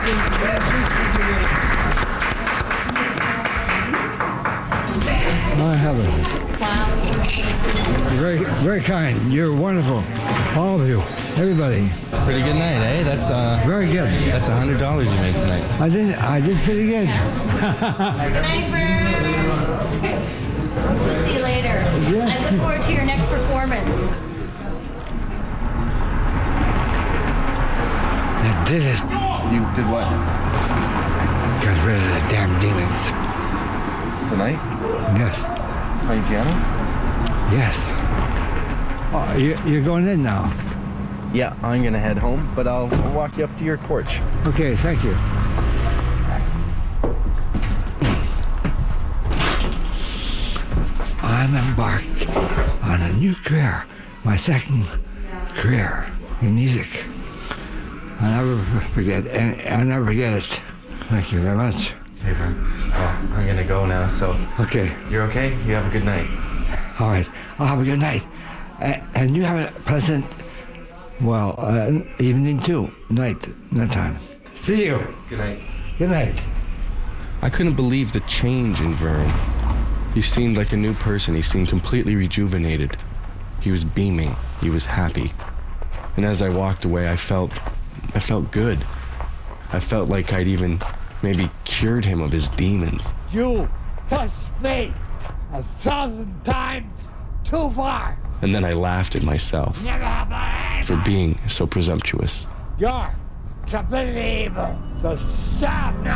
My heavens. Very, very kind. You're wonderful. All of you. Everybody. Pretty good night, eh? That's Very good. That's $100 you made tonight. I did pretty good. Good night, Vern. We'll see you later. Yeah. I look forward to your next performance. I did it. You did what? Got rid of the damn demons. Tonight? Yes. Playing piano? Yes. Oh, you're going in now. Yeah, I'm gonna head home, but I'll walk you up to your porch. Okay, thank you. I'm embarked on a new career, my second career in music. I'll never forget it. Thank you very much. Hey, Vern. Well, I'm gonna go now, so... Okay, You're okay? You have a good night. all right. I'll have a good night. And you have a pleasant, evening too. Night time. See you. Good night. Good night. I couldn't believe the change in Vern. He seemed like a new person. He seemed completely rejuvenated. He was beaming. He was happy. And as I walked away, I felt good. I felt like I'd even maybe cured him of his demons. You pushed me 1,000 times too far. And then I laughed at myself Never happened. for being so presumptuous. You're completely evil. So stop now.